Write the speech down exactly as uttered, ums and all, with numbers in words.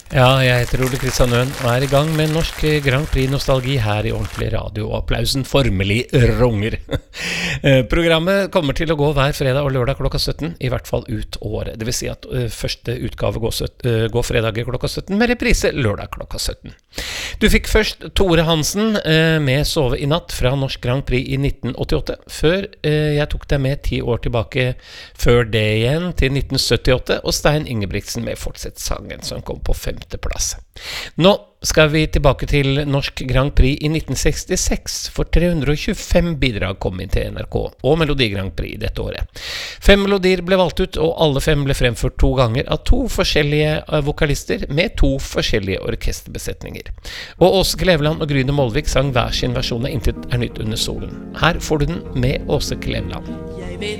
Ja, jeg heter Ole Kristian Øen og er i gang med norsk Grand Prix-nostalgi her i Ordentlig Radio, og applausen formelig runger. Programmet kommer til å gå hver fredag og lørdag klokka sytten, i hvert fall ut året. Det vil si at uh, første utgave går, uh, går fredag klokka sytten, med reprise lørdag klokka sytten. Du fikk først Tore Hansen uh, med Sove i natt fra norsk Grand Prix i nitten åttiåtte, før uh, jeg tok deg med ti år tilbake før det igjen til nitten syttiåtte, og Stein Ingebrigtsen med Fortsett-sangen som kom på fem plass. Nå skal vi tilbake til norsk Grand Prix i nitten sekstiseks, for tre hundre og tjuefem bidrag kom inn til N R K og Melodi Grand Prix dette året. Fem melodier ble valgt ut, og alle fem ble fremført to ganger av to forskjellige vokalister med to forskjellige orkesterbesetninger. Og Åse Kleveland og Gryne Molvik sang hver sin versjon av Intet er nytt under solen. Her får du den med Åse Kleveland. Jeg vet